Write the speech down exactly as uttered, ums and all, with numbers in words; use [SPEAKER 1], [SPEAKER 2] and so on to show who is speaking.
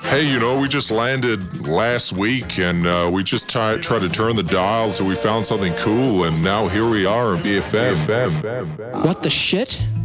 [SPEAKER 1] Hey, you know, we just landed last week and uh, we just t- tried to turn the dial till we found something cool, and now here we are on B F M.
[SPEAKER 2] What the shit?